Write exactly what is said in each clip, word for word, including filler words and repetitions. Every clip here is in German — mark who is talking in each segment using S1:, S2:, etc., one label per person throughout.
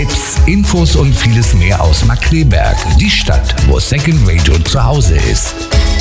S1: Tipps, Infos und vieles mehr aus Markkleeberg, die Stadt, wo Second Radio zu Hause ist.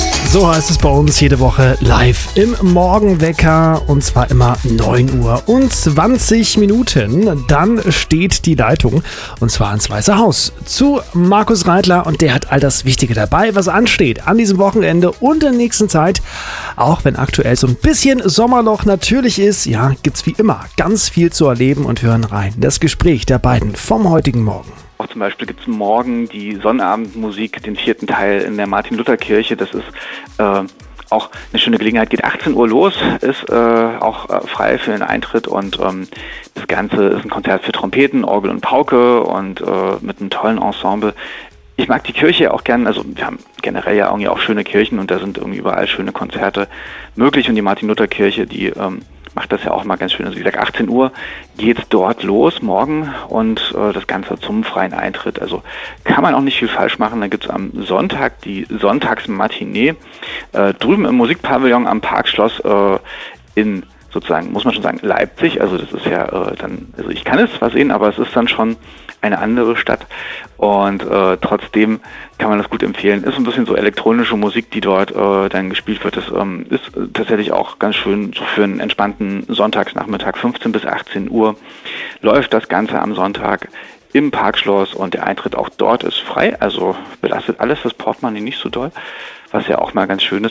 S2: So heißt es bei uns jede Woche live im Morgenwecker und zwar immer neun Uhr und zwanzig Minuten. Dann steht die Leitung und zwar ins Weiße Haus zu Markus Reitler und der hat all das Wichtige dabei, was ansteht an diesem Wochenende und in der nächsten Zeit. Auch wenn aktuell so ein bisschen Sommerloch natürlich ist, ja, gibt's wie immer ganz viel zu erleben und hören rein. Das Gespräch der beiden vom heutigen Morgen.
S3: Auch zum Beispiel gibt es morgen die Sonnabendmusik, den vierten Teil in der Martin-Luther-Kirche. Das ist äh, auch eine schöne Gelegenheit. Geht achtzehn Uhr los, ist äh, auch äh, frei für den Eintritt und ähm, das Ganze ist ein Konzert für Trompeten, Orgel und Pauke und äh, mit einem tollen Ensemble. Ich mag die Kirche auch gern, also wir haben generell ja irgendwie auch schöne Kirchen und da sind irgendwie überall schöne Konzerte möglich und die Martin-Luther-Kirche, die ähm, macht das ja auch mal ganz schön. Also wie gesagt, achtzehn Uhr geht's dort los morgen und äh, das Ganze zum freien Eintritt. Also kann man auch nicht viel falsch machen. Da gibt's am Sonntag die Sonntagsmatinee äh, drüben im Musikpavillon am Parkschloss äh, in sozusagen, muss man schon sagen, Leipzig. Also das ist ja äh, dann, also ich kann es zwar sehen, aber es ist dann schon eine andere Stadt und äh, trotzdem kann man das gut empfehlen. Ist ein bisschen so elektronische Musik, die dort äh, dann gespielt wird. Das ähm, ist äh, tatsächlich auch ganz schön so für einen entspannten Sonntagsnachmittag, fünfzehn bis achtzehn Uhr läuft das Ganze am Sonntag im Parkschloss und der Eintritt auch dort ist frei, also belastet alles das Portemonnaie nicht so doll, was ja auch mal ganz schön ist.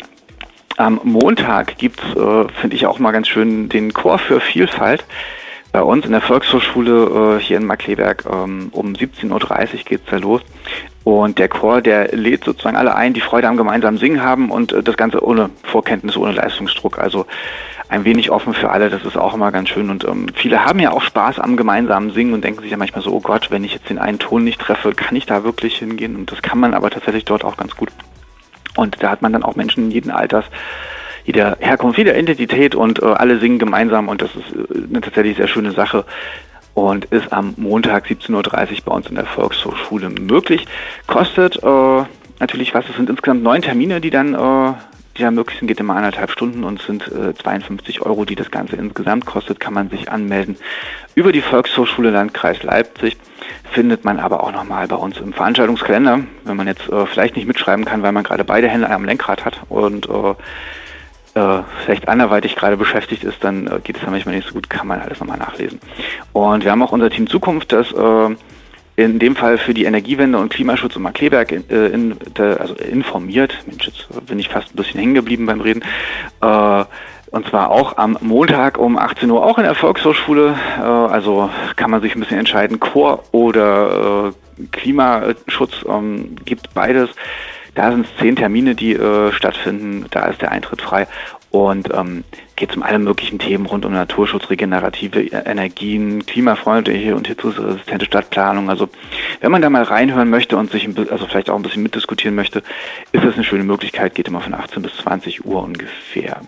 S3: Am Montag gibt's, äh, finde ich auch mal ganz schön, den Chor für Vielfalt. Bei uns in der Volkshochschule äh, hier in Markkleeberg ähm, um siebzehn Uhr dreißig geht's da los. Und der Chor, der lädt sozusagen alle ein, die Freude am gemeinsamen Singen haben und äh, das Ganze ohne Vorkenntnis, ohne Leistungsdruck. Also ein wenig offen für alle, das ist auch immer ganz schön. Und ähm, viele haben ja auch Spaß am gemeinsamen Singen und denken sich ja manchmal so, oh Gott, wenn ich jetzt den einen Ton nicht treffe, kann ich da wirklich hingehen? Und das kann man aber tatsächlich dort auch ganz gut. Und da hat man dann auch Menschen jeden Alters, jeder Herkunft, jeder Identität und äh, alle singen gemeinsam und das ist äh, eine tatsächlich sehr schöne Sache und ist am Montag siebzehn Uhr dreißig bei uns in der Volkshochschule möglich. Kostet äh, natürlich was, es sind insgesamt neun Termine, die dann, äh, die dann möglich sind, geht immer eineinhalb Stunden und es sind äh, zweiundfünfzig Euro, die das Ganze insgesamt kostet, kann man sich anmelden. Über die Volkshochschule Landkreis Leipzig findet man aber auch nochmal bei uns im Veranstaltungskalender, wenn man jetzt äh, vielleicht nicht mitschreiben kann, weil man gerade beide Hände am Lenkrad hat und äh, Äh, vielleicht anderweitig gerade beschäftigt ist, dann äh, geht es ja manchmal nicht so gut, kann man alles nochmal nachlesen. Und wir haben auch unser Team Zukunft, das äh, in dem Fall für die Energiewende und Klimaschutz in Markkleeberg in, äh, in, de, also informiert. Mensch, jetzt bin ich fast ein bisschen hängen geblieben beim Reden. Äh, und zwar auch am Montag um achtzehn Uhr, auch in der Volkshochschule. Äh, also kann man sich ein bisschen entscheiden, Chor oder äh, Klimaschutz, ähm, gibt beides. Da sind es zehn Termine, die äh, stattfinden. Da ist der Eintritt frei und ähm, geht es um alle möglichen Themen rund um Naturschutz, regenerative Energien, klimafreundliche und hitzeresistente Stadtplanung. Also wenn man da mal reinhören möchte und sich ein, also vielleicht auch ein bisschen mitdiskutieren möchte, ist das eine schöne Möglichkeit. Geht immer von achtzehn bis zwanzig Uhr ungefähr.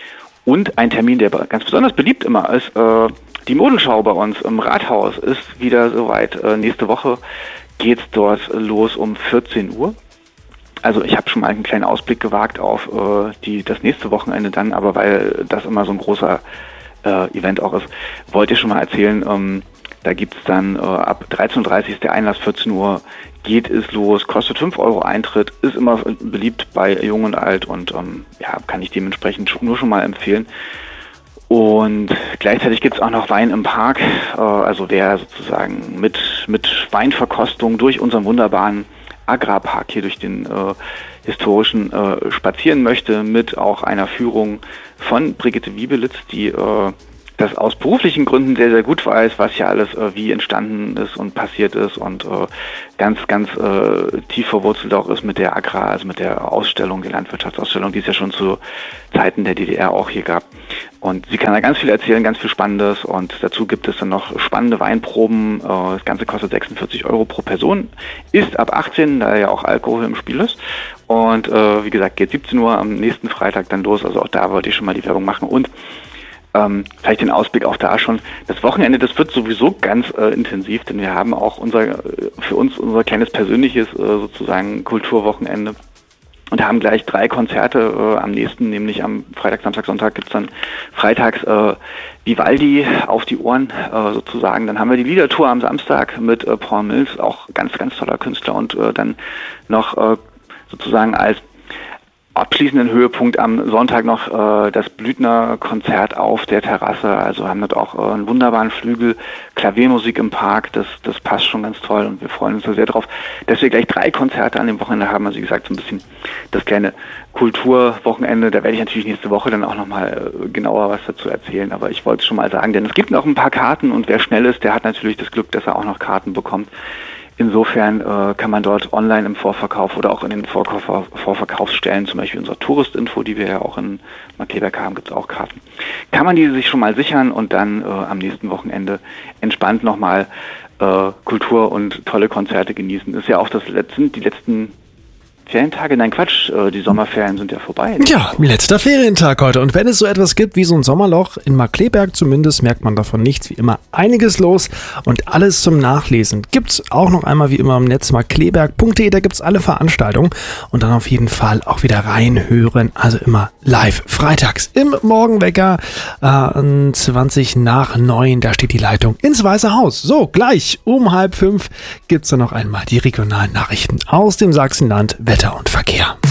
S3: Und ein Termin, der ganz besonders beliebt immer ist, äh, die Modenschau bei uns im Rathaus ist wieder soweit. Äh, nächste Woche geht's dort los um vierzehn Uhr. Also ich habe schon mal einen kleinen Ausblick gewagt auf äh, die das nächste Wochenende dann, aber weil das immer so ein großer äh, Event auch ist, wollte ich schon mal erzählen, ähm, da gibt's dann äh, ab dreizehn Uhr dreißig ist der Einlass, vierzehn Uhr geht es los, kostet fünf Euro Eintritt, ist immer beliebt bei Jung und Alt und ähm, ja, kann ich dementsprechend nur schon mal empfehlen. Und gleichzeitig gibt's auch noch Wein im Park, äh, also wer sozusagen mit, mit Weinverkostung durch unseren wunderbaren Agrarpark hier durch den äh, historischen äh, spazieren möchte, mit auch einer Führung von Brigitte Wiebelitz, die äh, das aus beruflichen Gründen sehr, sehr gut weiß, was ja alles äh, wie entstanden ist und passiert ist und äh, ganz, ganz äh, tief verwurzelt auch ist mit der Agrar, also mit der Ausstellung, der Landwirtschaftsausstellung, die es ja schon zu Zeiten der D D R auch hier gab. Und sie kann da ganz viel erzählen, ganz viel Spannendes und dazu gibt es dann noch spannende Weinproben. Äh, das Ganze kostet sechsundvierzig Euro pro Person, ist ab achtzehn, da ja auch Alkohol im Spiel ist. Und äh, wie gesagt, geht siebzehn Uhr am nächsten Freitag dann los, also auch da wollte ich schon mal die Werbung machen und Ähm, vielleicht den Ausblick auch da schon. Das Wochenende, das wird sowieso ganz äh, intensiv, denn wir haben auch unser, für uns unser kleines persönliches äh, sozusagen Kulturwochenende und haben gleich drei Konzerte äh, am nächsten, nämlich am Freitag, Samstag, Sonntag gibt's dann freitags äh, Vivaldi auf die Ohren äh, sozusagen. Dann haben wir die Liedertour am Samstag mit äh, Paul Mills, auch ganz, ganz toller Künstler, und äh, dann noch äh, sozusagen als abschließenden Höhepunkt am Sonntag noch äh, das Blüthner-Konzert auf der Terrasse. Also haben dort auch äh, einen wunderbaren Flügel, Klaviermusik im Park, das, das passt schon ganz toll und wir freuen uns da sehr drauf, dass wir gleich drei Konzerte an dem Wochenende haben. Also wie gesagt, so ein bisschen das kleine Kulturwochenende. Da werde ich natürlich nächste Woche dann auch nochmal äh, genauer was dazu erzählen, aber ich wollte es schon mal sagen, denn es gibt noch ein paar Karten und wer schnell ist, der hat natürlich das Glück, dass er auch noch Karten bekommt. Insofern äh, kann man dort online im Vorverkauf oder auch in den Vorkauf, Vorverkaufsstellen, zum Beispiel unserer Touristinfo, die wir ja auch in Markkleeberg haben, gibt es auch Karten, kann man die sich schon mal sichern und dann äh, am nächsten Wochenende entspannt nochmal äh, Kultur und tolle Konzerte genießen. Ist ja auch das sind die letzten Ferientage? Nein, Quatsch, die Sommerferien sind ja vorbei.
S2: Ja, letzter Ferientag heute. Und wenn es so etwas gibt wie so ein Sommerloch, in Markkleeberg zumindest, merkt man davon nichts. Wie immer einiges los und alles zum Nachlesen gibt's auch noch einmal wie immer im Netz markkleeberg punkt de. Da gibt's alle Veranstaltungen und dann auf jeden Fall auch wieder reinhören. Also immer live freitags im Morgenwecker äh, zwanzig nach neun. Da steht die Leitung ins Weiße Haus. So, gleich um halb fünf gibt's dann noch einmal die regionalen Nachrichten aus dem Sachsenland, Wetter und Verkehr.